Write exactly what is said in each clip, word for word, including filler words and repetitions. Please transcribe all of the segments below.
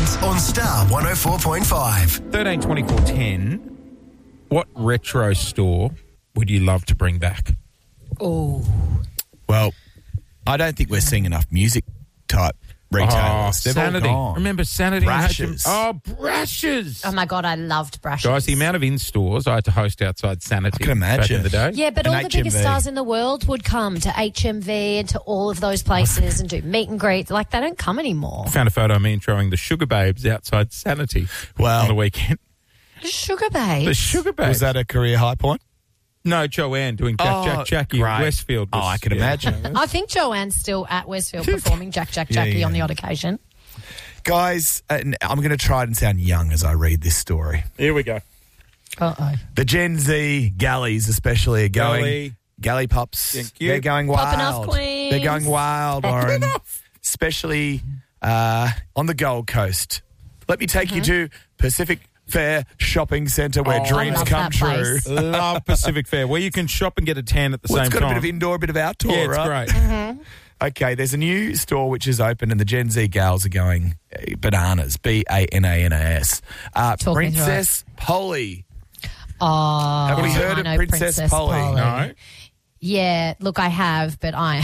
Mornings on Star one oh four point five. thirteen twenty-four ten. What retro store would you love to bring back? Oh. Well, I don't think we're seeing enough music type retailers. Oh, They've all Sanity. gone. Remember Sanity? Brashes. Oh, Brashes. Oh, my God, I loved Brashes. Guys, the amount of in-stores I had to host outside Sanity I can imagine. back in the day. Yeah, but And all the H M V. biggest stars in the world would come to H M V and to all of those places and do meet and greet. Like, they don't come anymore. I found a photo of me throwing the Sugar Babes outside Sanity Wow. on the weekend. The Sugar Babes. The Sugar Babes. Was that a career high point? No, Joanne doing Jack Oh, Jack Jackie great. at Westfield. Oh, I can imagine. I think Joanne's still at Westfield performing Jack Jack Yeah, Jackie yeah. on the odd occasion. Guys, uh, I'm going to try and sound young as I read this story. Here we go. Uh-oh. The Gen Z galleys especially are going... Galley. Galley pups. Thank you. They're going Popping wild. off, queens. They're going wild, Popping Lauren. off. Especially uh, on the Gold Coast. Let me take you to Pacific Fair Shopping Centre where Oh, dreams I love come that true. place. Love Pacific Fair, where you can shop and get a tan at the Well, same it's got time. a bit of indoor, a bit of outdoor, yeah, it's right? great. Okay, there's a new store which is open and the Gen Z gals are going uh, bananas. B A N A N A S. Uh, Talk me through Princess Polly. Oh, Have we heard I of know Princess Polly? No. Yeah, look, I have, but I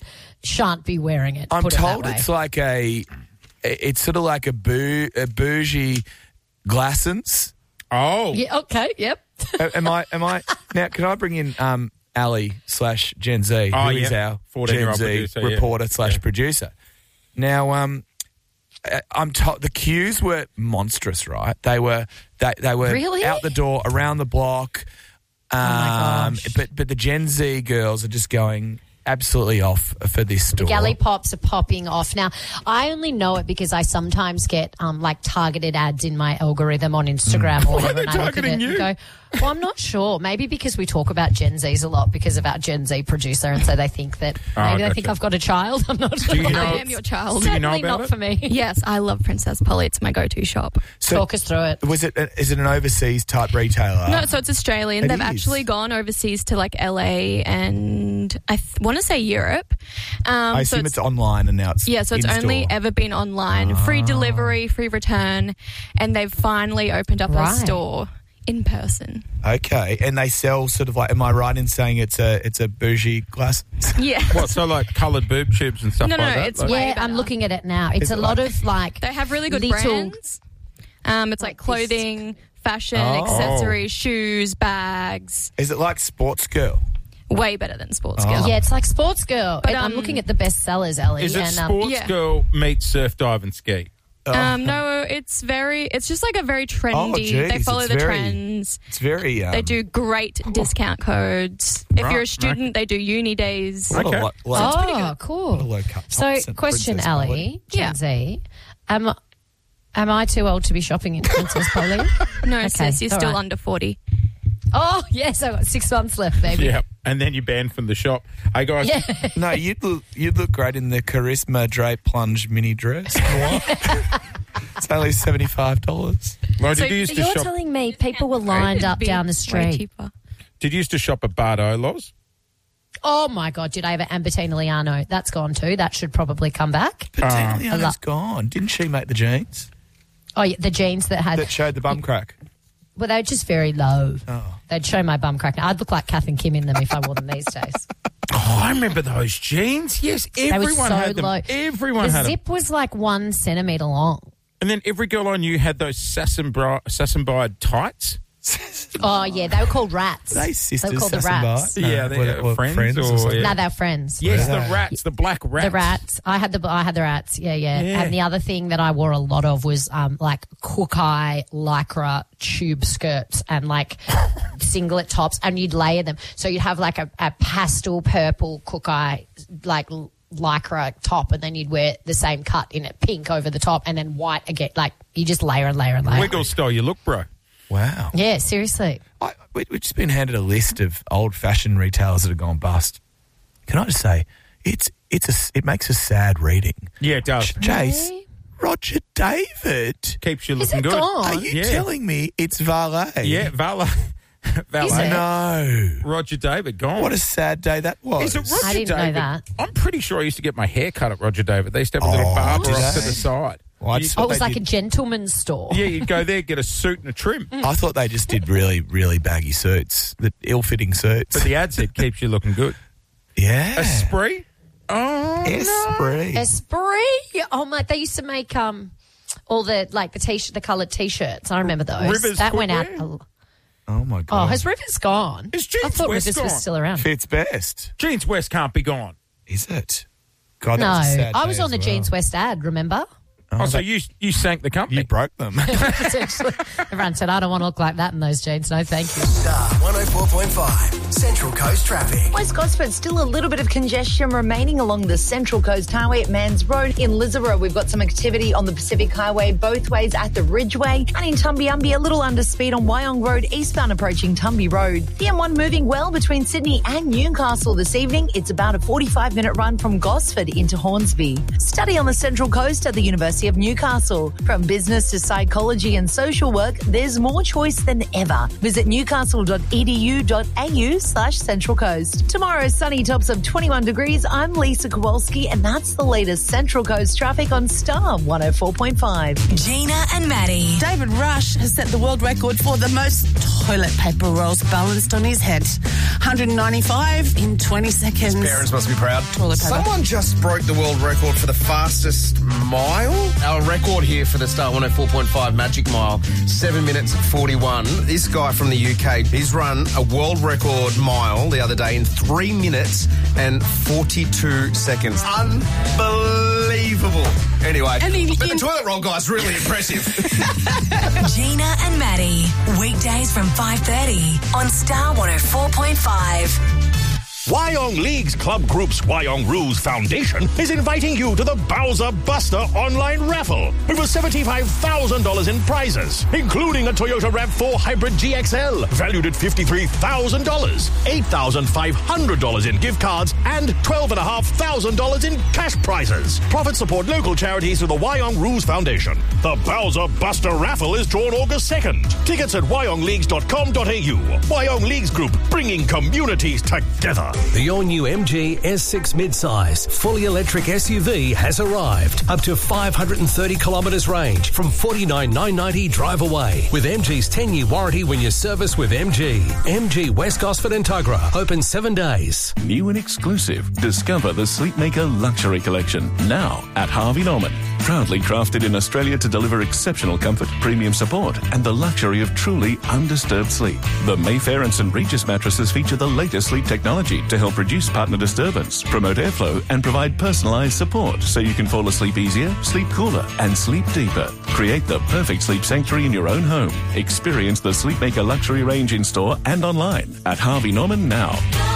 shan't be wearing it. I'm put it that told way. it's like a, it's sort of like a, bou, a bougie Glassons. Oh. Yeah, okay, yep. A- am I? Am I? Now, can I bring in um, Ali slash Gen Z, Oh, who is yeah. our Gen fourteen-year-old Z producer, yeah. reporter slash Yeah. producer? Now, um, I- I'm told the queues were monstrous, right? They were they they were Really? out the door, around the block. Um, my gosh. But but the Gen Z girls are just going absolutely off for this store. Galley pops are popping off. Now, I only know it because I sometimes get um, like targeted ads in my algorithm on Instagram or whatever. they And I look at it targeting and you? go, well, I'm not sure. Maybe because we talk about Gen Zs a lot because of our Gen Z producer, and so they think that Oh, maybe they gotcha. think I've got a child. I'm not sure. Do you know- I am your child. Do you know Certainly about not it? for me. Yes, I love Princess Polly. It's my go-to shop. So Talk us through it. was it? Is it an overseas type retailer? No, so it's Australian. It They've is. actually gone overseas to like L A and I th- want to say Europe. Um, I so assume it's, online and now it's yeah, so it's in-store. only ever been online, free delivery, free return, and they've finally opened up Right. a store in person. Okay, and they sell sort of like. Am I right in saying it's a it's a bougie glass? Yeah. What, so like coloured boob tubes and stuff No, no, like no, that? it's Like- way Yeah, better. I'm looking at it now. It's Is a it lot like- of like They have really good little- brands. Um, it's like clothing, fashion, Oh. accessories, shoes, bags. Is it like Sports Girl? Way better than Sports Oh. Girl. Yeah, it's like Sports Girl. But, And I'm um, looking at the best sellers, Ellie. Is it and, um, Sports yeah. Girl meets Surf, Dive and Ski? Um, no, it's very. It's just like a very trendy. Oh, geez, they follow it's the very- trends. It's very. Um, They do great discount codes. If Right, you're a student, they do uni days. What a Okay. lo- lo- oh, cool. what a low cut So, tops and question, Princess Ellie, Polly. Gen Yeah. Z, am, am I too old to be shopping in Princess Polly? No, Okay, sis, you're all still right. under forty. Oh, yes, I've got six months left, baby. Yeah. And then you banned from the shop. Hey, guys. Yeah. No, you'd look you'd look great in the Charisma Drape Plunge mini dress. It's only seventy five dollars. Well, So did you used to You're shop? telling me people were lined up Be down the way street. cheaper. Did you used to shop at Bardolos? Oh, my God, did I ever? And Bettina Liano, that's gone too. That should probably come back. But Ah. Dana Liana's gone. Didn't she make the jeans Oh, yeah, the jeans that had, that showed the bum crack? well, they were just very low. Oh. They'd show my bum crack. I'd look like Kath and Kim in them if I wore them these days. Oh, I remember those jeans. Yes, They were everyone so had them. low. Everyone The had them. zip was like one centimetre long. And then every girl I knew had those Sassenbri- Sassenbide tights. Oh, yeah, they were called rats. They sisters. They were called the Sassenbite? rats. No, Yeah, they were- were were friends or- something? yeah. No, they were friends. Yes, Yeah. the rats, the black rats. The rats. I had the I had the rats. Yeah, yeah, Yeah. And the other thing that I wore a lot of was um like cook eye lycra tube skirts and like singlet tops, and you'd layer them. So you'd have like a, a pastel purple cook eye like lycra top, and then you'd wear the same cut in it, pink over the top, and then white again. Like you just layer and layer and layer. Wiggle style you look, bro. Wow. Yeah, seriously. I, we- we've just been handed a list of old-fashioned retailers that have gone bust. Can I just say, it's it's a it makes a sad reading. Yeah, it does. Jace, Really? Roger David. Keeps you Is looking it good. gone? Are you Yeah. telling me it's valet? Yeah, Valet. Valet. Is it? No. Roger David gone. What a sad day that was. Is it Roger I didn't know David? that. I'm pretty sure I used to get my hair cut at Roger David. They used to have a little Oh, barber did off to they? the side. Well, I, just Oh, thought it was they like did- a gentleman's store. Yeah, you'd go there, get a suit and a trim. I thought they just did really, really baggy suits, the ill-fitting suits. But the ad said keeps you looking good. yeah. Esprit? Oh, Esprit. Esprit. Oh my! They used to make um all the like the t-shirt, the coloured t-shirts. I remember those. Rivers that went out. footwear? Oh, my Oh, God. has Rivers gone? Is Jeans I thought West Rivers gone? was still around. Fits best. Jeans West can't be gone. Is it? God, No, that was a sad I day was as on the well. Jeans West ad. Remember? Oh, so you you sank the company. You broke them. Essentially, everyone said, "I don't want to look like that in those jeans." No, thank you. Star one oh four point five, Central Coast Traffic. West Gosford, still a little bit of congestion remaining along the Central Coast Highway at Mans Road. In Lisborough, we've got some activity on the Pacific Highway both ways at the Ridgeway. And in Tumbiumbi, a little under speed on Wyong Road, eastbound approaching Tumby Road. The M one moving well between Sydney and Newcastle this evening. It's about a forty-five minute run from Gosford into Hornsby. Study on the Central Coast at the University of Newcastle. From business to psychology and social work, there's more choice than ever. Visit newcastle.edu.au slash Central Coast. Tomorrow, sunny tops of twenty-one degrees. I'm Lisa Kowalski, and that's the latest Central Coast traffic on Star one oh four point five. Gina and Maddie. David Rush has set the world record for the most toilet paper rolls balanced on his head. one hundred ninety-five in twenty seconds. Parents must be proud. Toilet paper. Someone just broke the world record for the fastest mile. Our record here for the Star one oh four point five Magic Mile, seven minutes forty-one. This guy from the U K, he's run a world record mile the other day in three minutes and forty-two seconds. Unbelievable. Anyway, And he- but the toilet roll guy's really impressive. Gina and Maddie. Weekdays from five thirty on Star one oh four point five. Wyong Leagues Club Group's Wyong Rules Foundation is inviting you to the Bowser Buster online raffle. Over seventy-five thousand dollars in prizes, including a Toyota RAV four Hybrid G X L, valued at fifty-three thousand dollars, eight thousand five hundred dollars in gift cards, and twelve thousand five hundred dollars in cash prizes. Profits support local charities through the Wyong Rules Foundation. The Bowser Buster raffle is drawn August second. Tickets at wyong leagues dot com dot a u. Wyong Leagues Group, bringing communities together. The all-new M G S six midsize, fully electric S U V has arrived. Up to five hundred thirty kilometres range from forty-nine thousand nine hundred ninety drive away. With M G's ten-year warranty when you service with M G. M G West Gosford and Tuggerah. Open seven days. New and exclusive. Discover the Sleepmaker Luxury Collection. Now at Harvey Norman. Proudly crafted in Australia to deliver exceptional comfort, premium support, and the luxury of truly undisturbed sleep. The Mayfair and St Regis mattresses feature the latest sleep technology to help reduce partner disturbance, promote airflow, and provide personalised support so you can fall asleep easier, sleep cooler, and sleep deeper. Create the perfect sleep sanctuary in your own home. Experience the Sleepmaker luxury range in store and online at Harvey Norman now.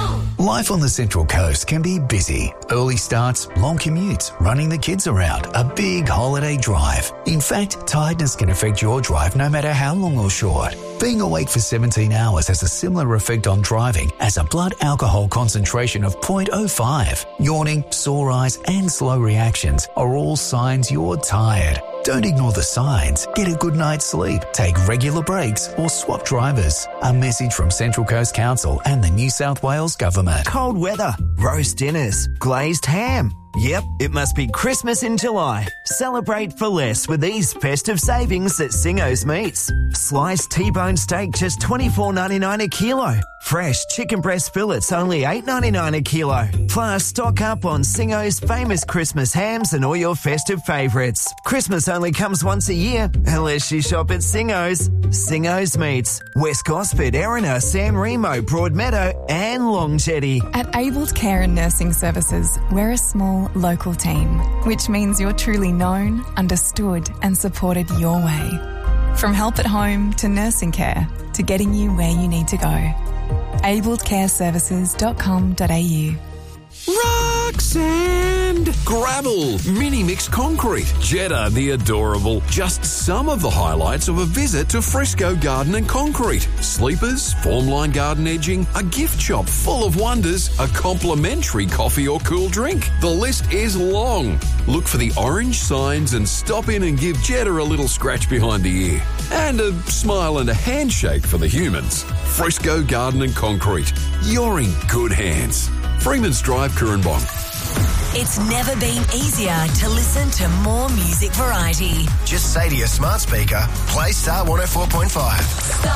Life on the Central Coast can be busy. Early starts, long commutes, running the kids around, a big holiday drive. In fact, tiredness can affect your drive no matter how long or short. Being awake for seventeen hours has a similar effect on driving as a blood alcohol concentration of zero point zero five. Yawning, sore eyes and slow reactions are all signs you're tired. Don't ignore the signs. Get a good night's sleep, take regular breaks or swap drivers. A message from Central Coast Council and the New South Wales Government. Cold weather, roast dinners, glazed ham. Yep, it must be Christmas in July. Celebrate for less with these festive savings at Singo's Meats. Sliced T-bone steak just twenty-four ninety-nine a kilo. Fresh chicken breast fillets only eight ninety-nine a kilo. Plus, stock up on Singo's famous Christmas hams and all your festive favourites. Christmas only comes once a year, unless you shop at Singo's. Singo's Meats, West Gosford, Erina, San Remo, Broadmeadow and Longjetty. At Abled Care and Nursing Services, we're a small local team, which means you're truly known, understood and supported your way. From help at home to nursing care to getting you where you need to go. abled care services dot com dot a u. Rock sand, gravel, mini mixed concrete, Jetta the adorable. Just some of the highlights of a visit to Fresco Garden and Concrete. Sleepers, formline garden edging, a gift shop full of wonders, a complimentary coffee or cool drink. The list is long. Look for the orange signs and stop in and give Jetta a little scratch behind the ear. And a smile and a handshake for the humans. Fresco Garden and Concrete. You're in good hands. Freeman's Drive, Currumbong. It's never been easier to listen to more music variety. Just say to your smart speaker, play Star one oh four point five. Star